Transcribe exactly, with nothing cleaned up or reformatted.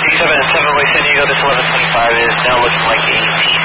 seven and seven, Wake San Diego, this eleven twenty-five is now looking like eighteen